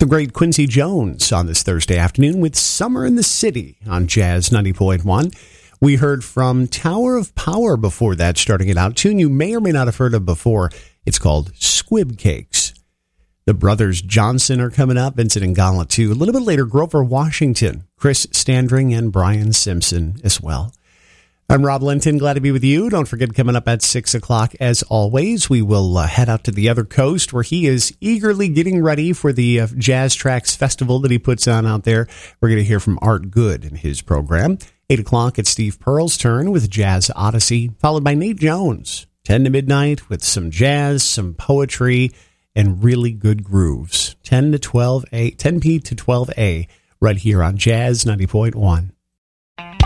The great Quincy Jones on this Thursday afternoon with Summer in the City on Jazz 90.1. We heard from Tower of Power before that, starting it out. Tune you may or may not have heard of before. It's called Squib Cakes. The brothers Johnson are coming up. Vincent and Gala too. A little bit later, Grover Washington, Chris Standring, and Brian Simpson as well. I'm Rob Linton. Glad to be with you. Don't forget, coming up at 6 o'clock, as always, we will head out to the other coast where he is eagerly getting ready for the Jazz Tracks Festival that he puts on out there. We're going to hear from Art Good in his program. 8 o'clock, it's Steve Pearl's turn with Jazz Odyssey, followed by Nate Jones, 10 to midnight with some jazz, some poetry, and really good grooves. 10 p to 12A, right here on Jazz 90.1.